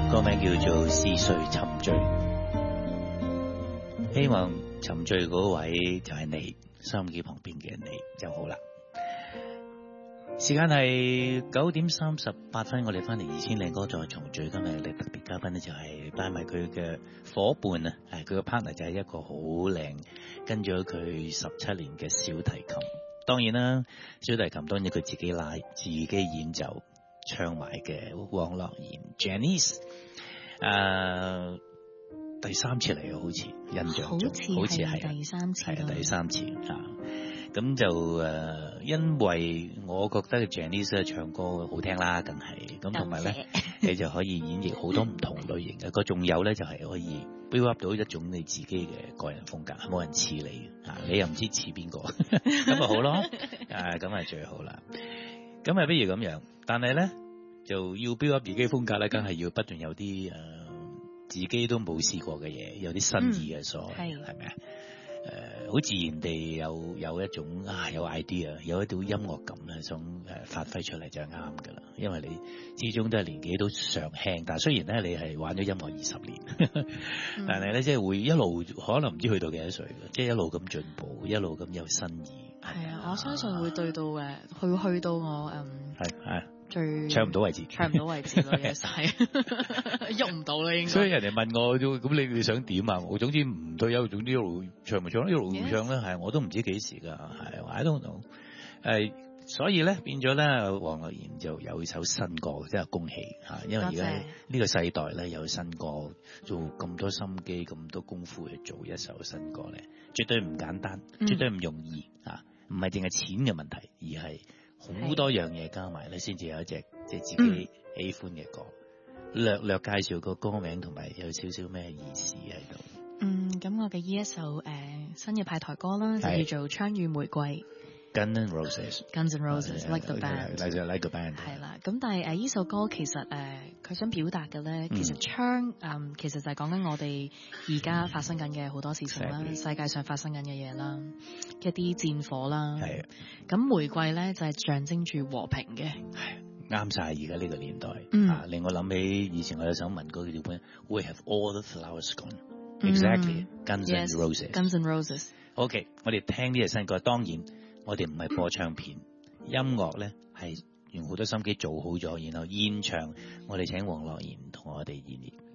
歌名叫做《是誰沉醉》，希望沉醉嗰位就係你，收音機旁邊嘅你就好啦。時間係9:38，我哋翻嚟2000靚歌再重聚。今日嘅特別嘉賓咧就係帶埋佢嘅伙伴啊，佢嘅 partner 就係一個好靚跟咗佢17年嘅小提琴。當然啦，小提琴當然佢自己拉、自己演奏、唱埋嘅黃樂妍 Janice， 第三次嚟嘅，好似印象中好似係第三次， 係第三次啊。咁就因為我覺得 Janice 唱歌好聽啦，梗係咁，同埋咧你就可以演繹好多唔同類型嘅歌，仲有咧就係可以 build up 到一種你自己嘅個人風格，冇人似你啊，你又唔知似邊個，咁咪好咯，咁係最好啦。咁啊，不如咁樣，但係咧就要 build up 自己風格咧，梗係要不斷有啲自己都冇試過嘅嘢，有啲新意嘅所謂，係咪啊？好自然地有一種有 idea， 有一種音樂感咧，想發揮出嚟就係啱噶啦。因為你始終都係年紀都尚輕，但係雖然咧你係玩咗音樂20年，但係咧即係會一路可能唔知去到幾多歲嘅，即係一路咁進步，一路咁有新意。 係啊，我相信會對到去到我係最唱唔到位置， 唱唔到位置咯，嘢係喐唔到啦，應該。 所以人哋問我咁你想點啊？我總之唔退休，總之一路唱咪唱，一路唱咧，係我都唔知幾時㗎，係 I don't know。所以咧變咗咧，黃樂妍就有首新歌，真係恭喜嚇！因為而家呢個世代咧有新歌，做咁多心機、咁多功夫去做一首新歌咧，絕對唔簡單，絕對唔容易嚇，唔係淨係錢嘅問題，而係好多樣嘢加埋咧，先至有一隻即係自己喜歡嘅歌。略介紹個歌名同埋有少少咩意思喺度。 咁我嘅呢一首新嘅派台歌啦，就叫做《槍與玫瑰》。 Guns N' Roses，Guns N' Roses，like the band，like the band。 係啦，咁但係呢首歌其實佢想表達嘅咧，其實槍其實就係講緊我哋而家發生緊嘅好多事情啦，世界上發生緊嘅嘢啦，一啲戰火啦。係。咁玫瑰咧就係象徵住和平嘅。 係。啱晒而家呢個年代。令我諗起以前我有首民歌叫做 We have all the flowers gone。Exactly。Guns N' Roses。Guns N' Roses。 OK， 我哋聽呢隻新歌，當然。我哋唔係播唱片，音樂咧係用好多心機做好咗，然後現場我哋請黃樂妍同我哋演繹。